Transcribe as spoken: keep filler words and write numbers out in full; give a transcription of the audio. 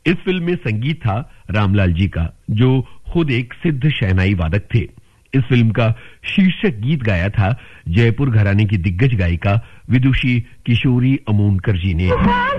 इस फिल्म में संगीत था रामलाल जी का, जो खुद एक सिद्ध शहनाई वादक थे। इस फिल्म का शीर्षक गीत गाया था जयपुर घराने की दिग्गज गायिका विदुषी किशोरी अमोनकर जी ने।